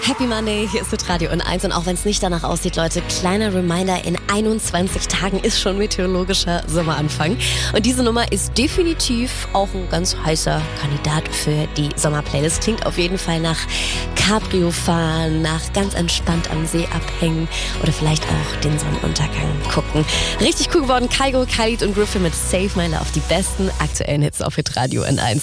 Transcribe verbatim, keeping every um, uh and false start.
Happy Monday, hier ist mit Radio N eins und auch wenn es nicht danach aussieht, Leute, kleiner Reminder, in einundzwanzig Tagen ist schon meteorologischer Sommeranfang und diese Nummer ist definitiv auch ein ganz heißer Kandidat für die Sommerplaylist. Klingt auf jeden Fall nach Cabrio fahren, nach ganz entspannt am See abhängen oder vielleicht auch den Sonnenuntergang gucken. Richtig cool geworden, Kygo, Khalid und Griffin mit Save My Love, die besten aktuellen Hits auf Hit Radio N eins.